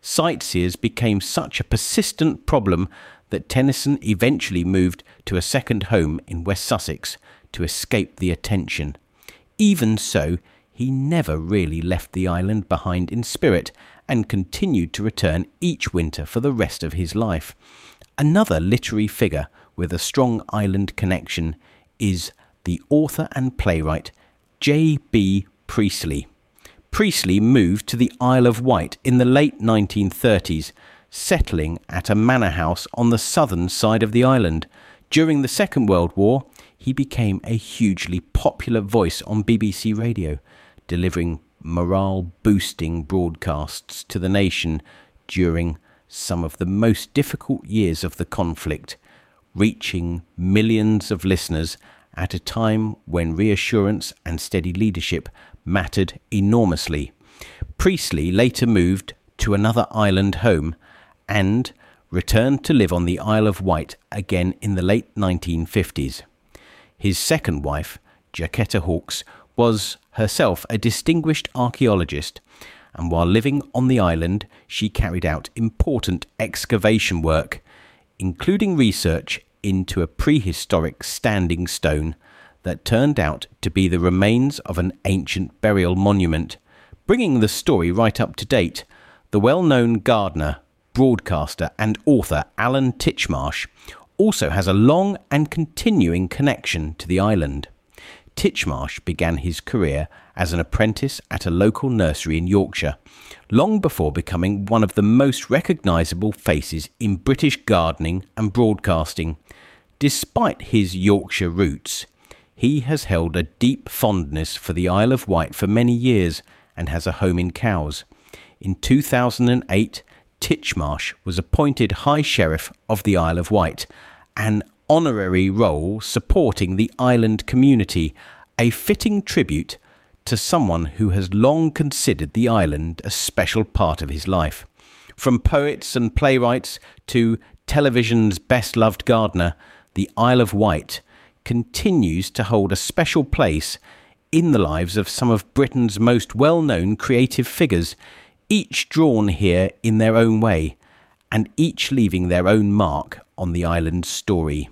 sightseers became such a persistent problem that Tennyson eventually moved to a second home in West Sussex to escape the attention. Even so, he never really left the island behind in spirit and continued to return each winter for the rest of his life. Another literary figure with a strong island connection is the author and playwright J.B. Priestley. Priestley moved to the Isle of Wight in the late 1930s, settling at a manor house on the southern side of the island. During the Second World War, he became a hugely popular voice on BBC Radio, delivering morale-boosting broadcasts to the nation during some of the most difficult years of the conflict, reaching millions of listeners at a time when reassurance and steady leadership mattered enormously. Priestley later moved to another island home and returned to live on the Isle of Wight again in the late 1950s. His second wife, Jacquetta Hawkes, was herself a distinguished archaeologist, and while living on the island, she carried out important excavation work, including research into a prehistoric standing stone that turned out to be the remains of an ancient burial monument. Bringing the story right up to date, the well-known gardener, broadcaster and author Alan Titchmarsh also has a long and continuing connection to the island. Titchmarsh began his career as an apprentice at a local nursery in Yorkshire, long before becoming one of the most recognisable faces in British gardening and broadcasting. Despite his Yorkshire roots, he has held a deep fondness for the Isle of Wight for many years and has a home in Cowes. In 2008, Titchmarsh was appointed High Sheriff of the Isle of Wight, an honorary role supporting the island community, a fitting tribute to someone who has long considered the island a special part of his life. From poets and playwrights to television's best-loved gardener, the Isle of Wight continues to hold a special place in the lives of some of Britain's most well-known creative figures, each drawn here in their own way, and each leaving their own mark on the island's story.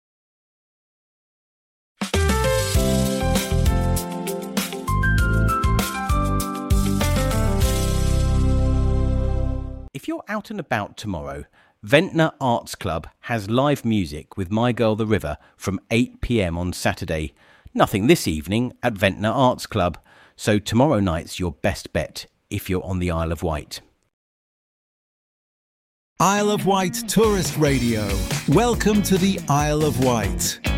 If you're out and about tomorrow, Ventnor Arts Club has live music with My Girl the River from 8 p.m. on Saturday. Nothing this evening at Ventnor Arts Club, so tomorrow night's your best bet if you're on the Isle of Wight. Isle of Wight Tourist Radio. Welcome to the Isle of Wight.